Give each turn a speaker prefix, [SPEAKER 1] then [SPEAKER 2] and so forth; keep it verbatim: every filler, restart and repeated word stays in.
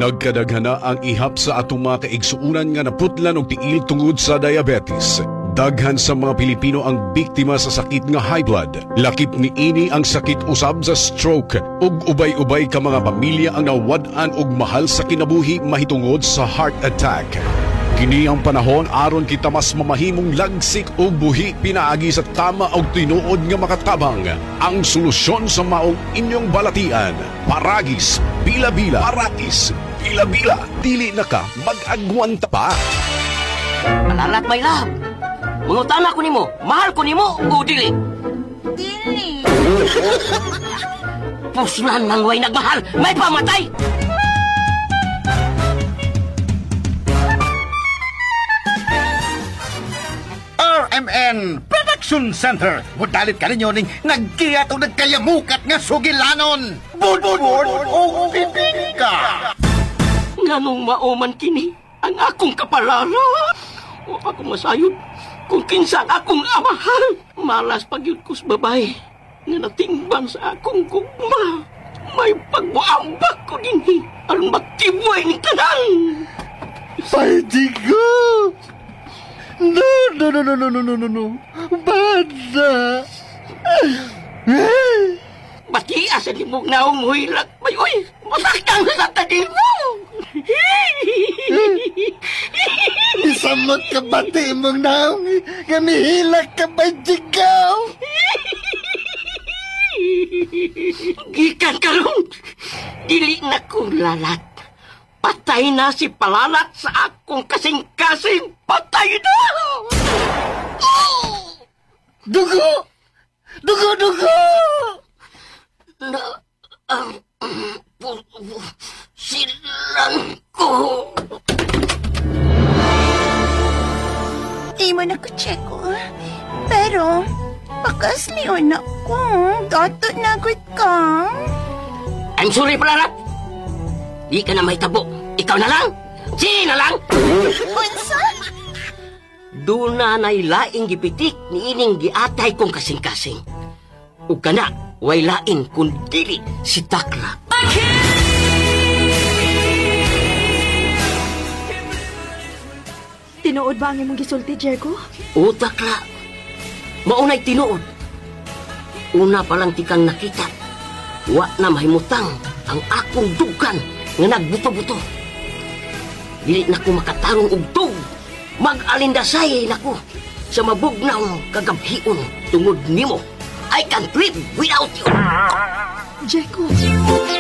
[SPEAKER 1] Nagkadaghan na ang ihap sa atong mga kaigsuunan nga naputlan og tiil tungod sa diabetes. Daghan sa mga Pilipino ang biktima sa sakit nga high blood. Lakip ni ini ang sakit usab sa stroke ug ubay-ubay ka mga pamilya ang nawad-an og mahal sa kinabuhi mahitungod sa heart attack. Kini ang panahon aron kita mas mamahimong lagsik og buhi pinaagi sa tama og tinuod nga makatabang. Ang solusyon sa maong inyong balatian, Paragis Bila-Bila. Paragis Bila-Bila. Dili na ka mag-agwanta pa.
[SPEAKER 2] Alalat, my love. Mangutana ko nimo, mahal ko nimo o dili?
[SPEAKER 3] Dili.
[SPEAKER 2] Puslan man way nagmahal, may pamatay.
[SPEAKER 4] R M N Production Center. Mudalit ka ninyo ning nagkiyat o nagkayamukat nga sugilanon. Budbud o bibingka.
[SPEAKER 2] Nganong mauman kini ang akong kapalala. O ako masayod kung kinsa ang akong amahal. Malas pagyud ko sa babae nga natingban sa akong gugma. May pagbuambak ko dinhi aron magtibuay ni tanan.
[SPEAKER 4] Paidigo. No, no, no, no, no, no, no, no, no. Banda.
[SPEAKER 2] Batia sa limog na umuhilak. May uy, masaktan sa tanin mo.
[SPEAKER 4] Isamot ka bati mong naong gamihilak ka ba, Jigaw?
[SPEAKER 2] Gikan karon, dili na kong lalat. Patay na si Palalat sa akong kasing-kasing. Patay na!
[SPEAKER 4] Dugo! Dugo, dugo!
[SPEAKER 2] Na ang silang ko.
[SPEAKER 3] Di mo na ko check ko. Pero, bakas liyon ako. Dato na agad ka.
[SPEAKER 2] I'm sorry, Palalat. Di ka na may tabo. Ikaw na lang. Sige na lang.
[SPEAKER 3] Unsa?
[SPEAKER 2] Doon na nailaing gipitik ni ining giatay kong kasing-kasing. O kana, way lain kung dili si Takla.
[SPEAKER 5] Tinuod ba ang imong gisulti, Jericho?
[SPEAKER 2] O Takla, maunay tinuod. Una pa lang tikang nakita, wa na mahimutang ang akong dugan nga nagbuto-buto. Dili na ko makatarong og tug. Mag-alindasay na ko sa mabugnaw kagabhion tungod nimo. I can't live without you.
[SPEAKER 5] Jericho.